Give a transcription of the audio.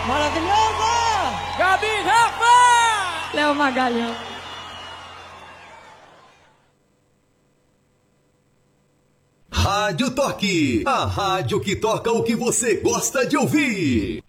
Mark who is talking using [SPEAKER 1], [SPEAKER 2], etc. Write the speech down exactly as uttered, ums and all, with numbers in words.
[SPEAKER 1] Maravilhosa!
[SPEAKER 2] Gabi Rafa!
[SPEAKER 1] Léo Magalhães.
[SPEAKER 3] Rádio Toque, a rádio que toca o que você gosta de ouvir.